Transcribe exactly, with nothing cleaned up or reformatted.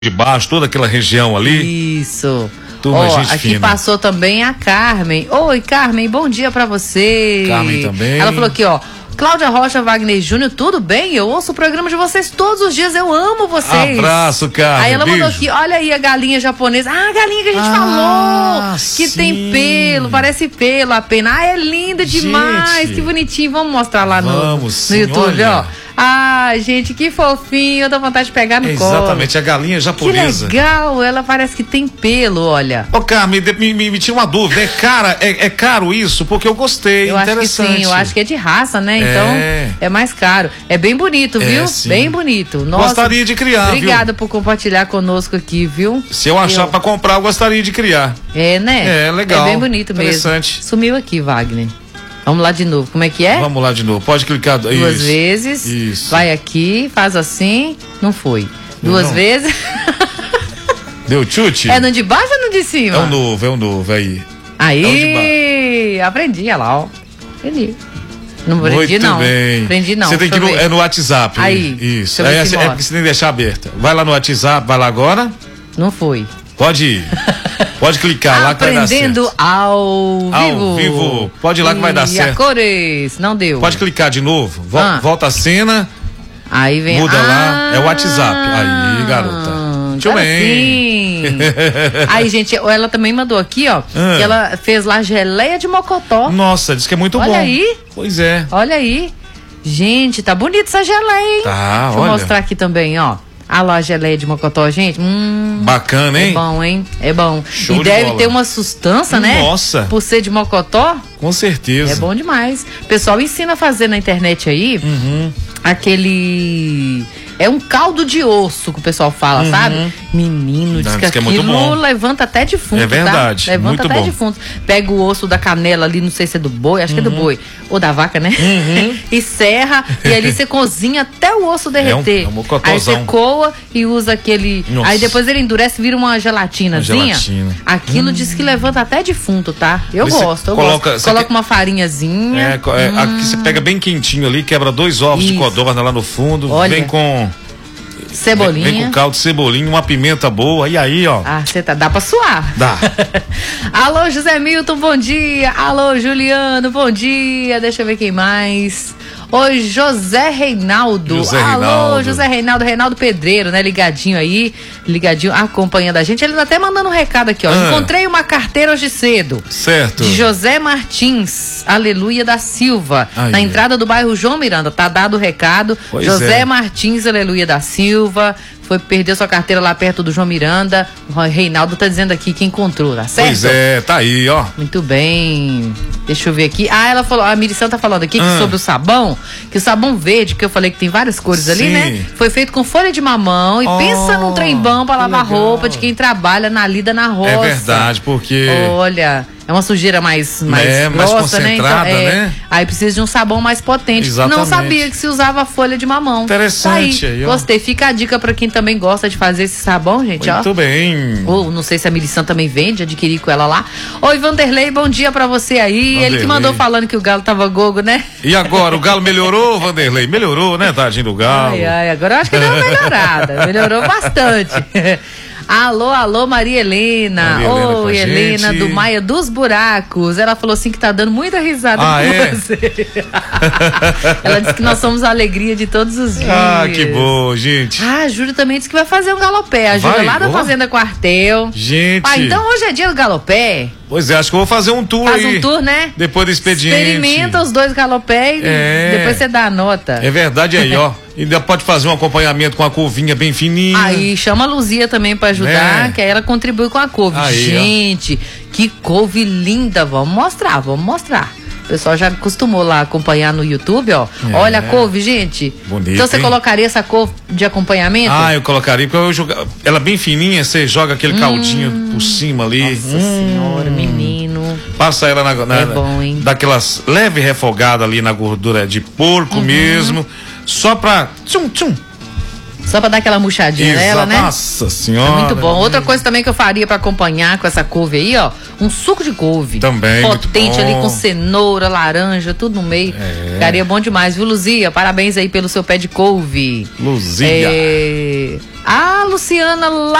de Baixo, toda aquela região ali. Isso. Turma, Ó, gente aqui fina. passou também a Carmen. Oi, Carmen, bom dia pra você. Carmen também. Ela falou aqui, ó. Cláudia Rocha, Wagner Júnior, tudo bem? Eu ouço o programa de vocês todos os dias, eu amo vocês. Abraço, Carmen. Aí ela beijo. mandou aqui, olha aí a galinha japonesa. Ah, a galinha que a gente Ah, falou, que sim. tem pelo, parece pelo a pena. Ah, é linda demais, Gente. que bonitinho. Vamos mostrar lá no, Vamos, no sim, YouTube, olha. ó. Ah, gente, que fofinho, eu dou vontade de pegar no É colo. exatamente, a galinha Que japonesa. legal, ela parece que tem pelo, olha. Ô, Carmen, de- me, me, me tira uma dúvida, é, cara, é, é caro isso? Porque eu gostei, Eu acho que interessante. sim, eu acho que é de raça, né? Então É. é mais caro. É bem bonito, É, viu? sim. Bem bonito. Nossa, Gostaria de criar, obrigada por compartilhar conosco aqui, viu? viu? Se eu achar Eu- pra comprar, eu gostaria de criar. É, né? É, legal. É bem bonito mesmo. Interessante. Sumiu aqui, Wagner. Vamos lá de novo. Como é que é? Vamos lá de novo, pode clicar. Duas isso. vezes. Isso. Vai aqui, faz assim. Não foi. Duas Não. vezes. Deu chute? É no de baixo ou no de cima? É o novo, é o novo, aí. Aí, É o de aprendi, olha lá, ó. Aprendi. Não aprendi, Muito não. bem. Aprendi, não. Você tem que ir Deixa eu no, ver. é no WhatsApp. Aí, Isso. deixa eu ver Aí, se é, é mora. porque você tem que deixar aberta. Vai lá no WhatsApp, vai lá agora. Não foi. Pode ir. Pode clicar lá que vai dar Aprendendo certo. ao vivo. Ao vivo. Pode ir lá que vai dar E certo. a cores. Não deu. Pode clicar de novo. Vol- Ah. Volta a cena. Aí vem. Muda ah, lá, é o WhatsApp. Aí, garota. Muito agora bem. sim. Aí, gente, ela também mandou aqui, ó, Ah. que ela fez lá geleia de mocotó. Nossa, diz que é muito Olha bom. aí. Pois é. Olha aí. Gente, tá bonita essa geleia, hein? Tá, Deixa eu olha. mostrar aqui também, ó. Ah lá, a geleia de mocotó, gente. Hum. Bacana, É hein? bom, hein? É bom. Show e de deve bola. ter uma sustância, né? Nossa. Por ser de mocotó. Com certeza. É bom demais. O pessoal ensina a fazer na internet aí Uhum. aquele. É um caldo de osso que o pessoal fala, sabe? Menino, diz Não, que diz que é muito aquilo bom. levanta até defunto. É verdade, Tá? Levanta muito até bom. defunto. Pega o osso da canela ali, não sei se é do boi, acho que é do boi. Ou da vaca, né? Uhum. E serra, e ali você cozinha até o osso derreter. É um- é um mocotozão. Aí você coa e usa aquele. Nossa. Aí depois ele endurece e vira uma gelatinazinha. Uma gelatina. Aquilo diz que levanta até defunto, tá? Eu Mas você gosto, eu coloca- gosto. você Coloca quer- uma farinhazinha. É, co- é, aqui você pega bem quentinho ali, quebra dois ovos de Isso. codorna lá no fundo, Olha. vem com Cebolinha. Vem, vem com caldo de cebolinha, uma pimenta boa, e aí, ó. Ah, você tá, dá pra suar. Dá. Alô, José Milton, bom dia. Alô, Juliano, bom dia. Deixa eu ver quem mais. Oi, José Reinaldo. José Alô, Reinaldo. José Reinaldo, Reinaldo Pedreiro, né? Ligadinho aí, ligadinho, acompanhando a gente. Ele tá até mandando um recado aqui, ó. Ah. Encontrei uma carteira hoje cedo. Certo. De José Martins, Aleluia da Silva, Aí, na é. entrada do bairro João Miranda. Tá dado o recado. Pois José é. Martins, Aleluia da Silva. Foi perder sua carteira lá perto do João Miranda. O Reinaldo tá dizendo aqui que encontrou, tá certo? Pois é, tá aí, ó. Muito bem. Deixa eu ver aqui. Ah, ela falou, a Mirição tá falando aqui que Ah. sobre o sabão, que o sabão verde, que eu falei que tem várias cores ali, Sim. né? Foi feito com folha de mamão e Oh, pensa num trem bom pra que lavar legal. roupa de quem trabalha na lida na roça. É verdade, porque Olha, é uma sujeira mais, mais É, mais grossa, né? concentrada, é, né? Aí precisa de um sabão mais potente. Exatamente. Não sabia que se usava folha de mamão. Interessante Tá aí, aí, ó. gostei. Fica a dica pra quem também gosta de fazer esse sabão, gente, ó. muito bem. Ou não sei se a Milição também vende, adquirir com ela lá. Oi, Vanderlei, bom dia pra você aí. Ele Vanderlei. que mandou falando que o Galo tava gogo, né? E agora, o Galo melhorou, Vanderlei? Melhorou, né, tadinho do Galo? Ai, ai, agora eu acho que deu uma melhorada. Melhorou bastante. Alô, alô, Maria Helena. Maria Helena com a Oi, Helena, gente. do Maia dos Buracos. Ela falou assim que tá dando muita risada Ah, com é? você. Ela disse que nós somos a alegria de todos os dias. Ah, que bom, gente. Ah, a Júlia também disse que vai fazer um galopé. A Júlia Vai? lá da Ó. Fazenda Quartel. Gente. Ah, então hoje é dia do galopé. Pois é, acho que eu vou fazer um tour Faz aí. um tour, né? Depois do expediente. Experimenta os dois galopé e É. depois você dá a nota. É verdade aí, ó. Ainda pode fazer um acompanhamento com a couvinha bem fininha. Aí chama a Luzia também pra ajudar, Né? que aí ela contribui com a couve. Aí, Gente, que couve linda. Vamos mostrar, vamos mostrar. O pessoal já acostumou lá a acompanhar no YouTube, ó. É. Olha a couve, gente. Bonita, Então você hein? colocaria essa couve de acompanhamento? Ah, eu colocaria, porque eu joga... ela bem fininha, você joga aquele caldinho por cima ali. Nossa Hum. senhora, menino. Passa ela na, na É bom, hein? daquelas leve refogada ali na gordura de porco Uhum. mesmo, só pra tchum tchum. Só pra dar aquela murchadinha Exato. nela, né? Nossa senhora. É muito bom. Outra coisa também que eu faria pra acompanhar com essa couve aí, ó, um suco de couve. Também, potente muito bom. ali com cenoura, laranja, tudo no meio. É. Ficaria bom demais, viu, Luzia? Parabéns aí pelo seu pé de couve. Luzia. É... Ah, Luciana lá